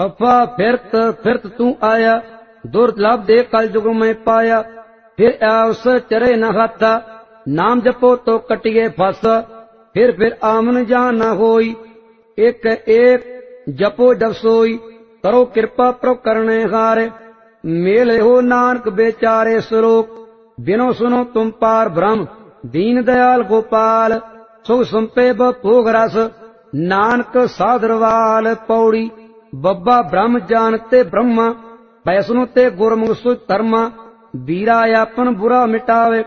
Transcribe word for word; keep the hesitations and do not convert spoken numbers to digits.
अफा फिरत फिरत तू आया, दुर्लभ दे कल जुग में पाया। फिर आउस चरे न हाथा, नाम जपो तो कटिए फस। फिर फिर आमन जान न होई, एक एक जपो जब सोई। करो कृपा प्रो करने हारे, मेल हो नानक बेचारे श्लोक। बिनो सुनो तुम पार ब्रह्म, दीन दयाल गोपाल। सुख संपे भोग रस, नानक साधरवाल। पौड़ी बब्बा ब्रह्म जानते ब्रह्मा, वैष्णो ते गुरमुख सुध धर्मा। बीरा आपन बुरा मिटावे,